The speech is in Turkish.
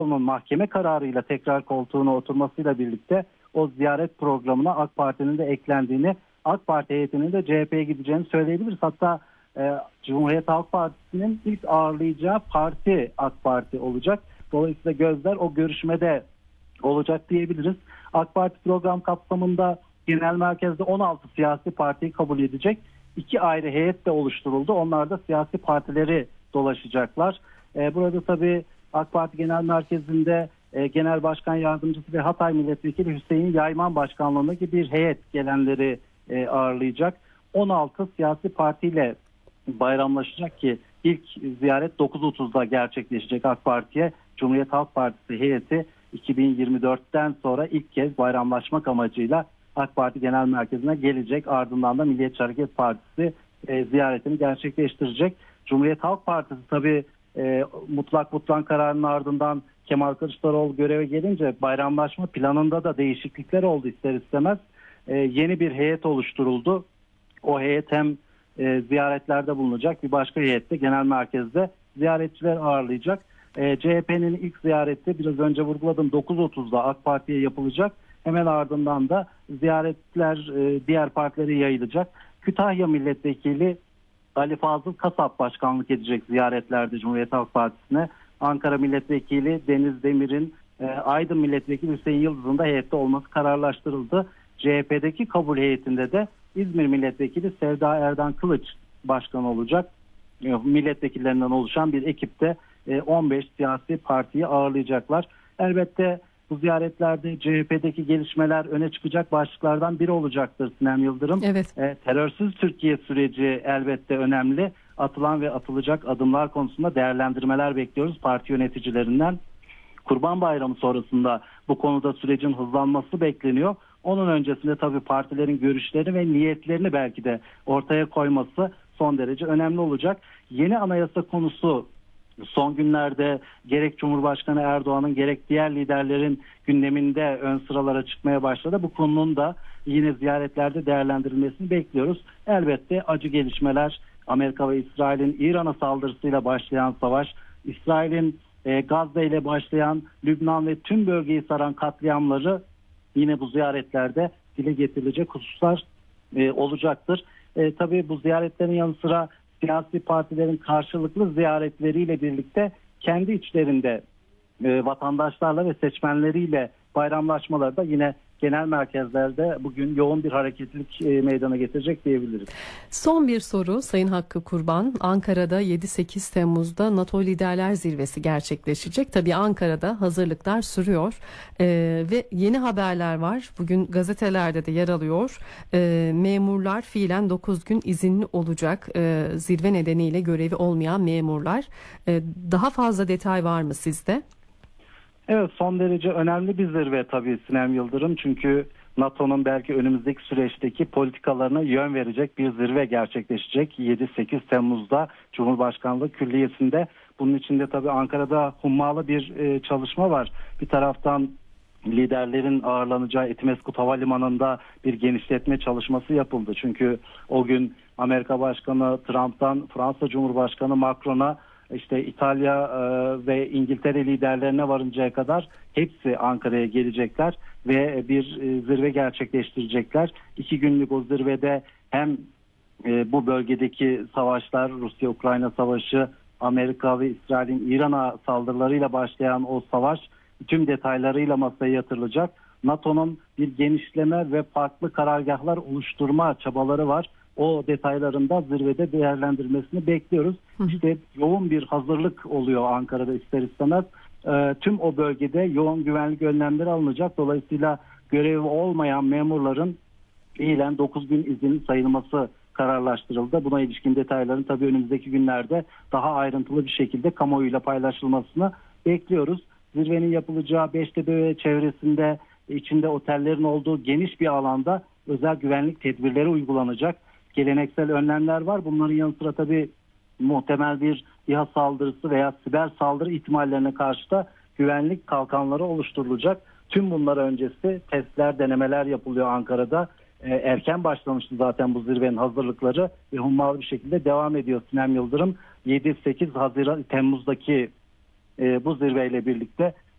Onun mahkeme kararıyla tekrar koltuğuna oturmasıyla birlikte o ziyaret programına AK Parti'nin de eklendiğini, AK Parti heyetinin de CHP'ye gideceğini söyleyebiliriz. Hatta Cumhuriyet Halk Partisi'nin ilk ağırlayacağı parti AK Parti olacak. Dolayısıyla gözler o görüşmede olacak diyebiliriz. AK Parti program kapsamında genel merkezde 16 siyasi partiyi kabul edecek. 2 ayrı heyet de oluşturuldu. Onlar da siyasi partileri dolaşacaklar. Burada tabii AK Parti Genel Merkezi'nde Genel Başkan Yardımcısı ve Hatay Milletvekili Hüseyin Yayman Başkanlığı'ndaki bir heyet gelenleri ağırlayacak. 16 siyasi partiyle bayramlaşacak ki ilk ziyaret 9.30'da gerçekleşecek AK Parti'ye. Cumhuriyet Halk Partisi heyeti 2024'ten sonra ilk kez bayramlaşmak amacıyla AK Parti Genel Merkezi'ne gelecek. Ardından da Milliyetçi Hareket Partisi ziyaretini gerçekleştirecek. Cumhuriyet Halk Partisi tabii mutlak kararının ardından Kemal Kılıçdaroğlu göreve gelince bayramlaşma planında da değişiklikler oldu ister istemez. Yeni bir heyet oluşturuldu. O heyet hem ziyaretlerde bulunacak, bir başka heyette genel merkezde ziyaretçiler ağırlayacak. CHP'nin ilk ziyareti biraz önce vurguladım 9.30'da AK Parti'ye yapılacak. Hemen ardından da ziyaretler diğer partilere yayılacak. Kütahya Milletvekili Ali Fazıl Kasap başkanlık edecek ziyaretlerde Cumhuriyet Halk Partisi'ne. Ankara Milletvekili Deniz Demir'in, Aydın Milletvekili Hüseyin Yıldız'ın da heyette olması kararlaştırıldı. CHP'deki kabul heyetinde de İzmir Milletvekili Sevda Erdan Kılıç başkan olacak. Milletvekillerinden oluşan bir ekipte 15 siyasi partiyi ağırlayacaklar. Elbette bu ziyaretlerde CHP'deki gelişmeler öne çıkacak başlıklardan biri olacaktır Sinem Yıldırım. Evet. Terörsüz Türkiye süreci elbette önemli. Atılan ve atılacak adımlar konusunda değerlendirmeler bekliyoruz parti yöneticilerinden. Kurban Bayramı sonrasında bu konuda sürecin hızlanması bekleniyor. Onun öncesinde tabii partilerin görüşleri ve niyetlerini belki de ortaya koyması son derece önemli olacak. Yeni anayasa konusu son günlerde gerek Cumhurbaşkanı Erdoğan'ın gerek diğer liderlerin gündeminde ön sıralara çıkmaya başladı. Bu konunun da yine ziyaretlerde değerlendirilmesini bekliyoruz. Elbette acı gelişmeler, Amerika ve İsrail'in İran'a saldırısıyla başlayan savaş, İsrail'in Gazze ile başlayan Lübnan ve tüm bölgeyi saran katliamları yine bu ziyaretlerde dile getirilecek hususlar olacaktır. Tabii bu ziyaretlerin yanı sıra siyasi partilerin karşılıklı ziyaretleriyle birlikte kendi içlerinde vatandaşlarla ve seçmenleriyle bayramlaşmaları da yine genel merkezlerde bugün yoğun bir hareketlilik meydana getirecek diyebiliriz. Son bir soru Sayın Hakkı Kurban. Ankara'da 7-8 Temmuz'da NATO Liderler Zirvesi gerçekleşecek. Tabii Ankara'da hazırlıklar sürüyor ve yeni haberler var. Bugün gazetelerde de yer alıyor. Memurlar fiilen 9 gün izinli olacak. Zirve nedeniyle görevi olmayan memurlar. Daha fazla detay var mı sizde? Evet, son derece önemli bir zirve tabii Sinem Yıldırım. Çünkü NATO'nun belki önümüzdeki süreçteki politikalarına yön verecek bir zirve gerçekleşecek 7-8 Temmuz'da Cumhurbaşkanlığı Külliyesi'nde. Bunun içinde tabii Ankara'da hummalı bir çalışma var. Bir taraftan liderlerin ağırlanacağı Etimesgut Havalimanı'nda bir genişletme çalışması yapıldı. Çünkü o gün Amerika Başkanı Trump'tan Fransa Cumhurbaşkanı Macron'a İşte İtalya ve İngiltere liderlerine varıncaya kadar hepsi Ankara'ya gelecekler ve bir zirve gerçekleştirecekler. 2 günlük o zirvede hem bu bölgedeki savaşlar, Rusya-Ukrayna savaşı, Amerika ve İsrail'in İran'a saldırılarıyla başlayan o savaş tüm detaylarıyla masaya yatırılacak. NATO'nun bir genişleme ve farklı karargahlar oluşturma çabaları var. O detaylarında zirvede değerlendirmesini bekliyoruz. İşte yoğun bir hazırlık oluyor Ankara'da ister istemez. Tüm o bölgede yoğun güvenlik önlemleri alınacak. Dolayısıyla görevi olmayan memurların fiilen 9 gün izin sayılması kararlaştırıldı. Buna ilişkin detayların tabii önümüzdeki günlerde daha ayrıntılı bir şekilde kamuoyuyla paylaşılmasını bekliyoruz. Zirvenin yapılacağı Beştepe ve çevresinde içinde otellerin olduğu geniş bir alanda özel güvenlik tedbirleri uygulanacak. Geleneksel önlemler var. Bunların yanı sıra tabii muhtemel bir İHA saldırısı veya siber saldırı ihtimallerine karşı da güvenlik kalkanları oluşturulacak. Tüm bunlar öncesi testler, denemeler yapılıyor Ankara'da. Erken başlamıştı zaten bu zirvenin hazırlıkları ve hummalı bir şekilde devam ediyor Sinem Yıldırım. 7-8 Temmuz'daki bu zirveyle birlikte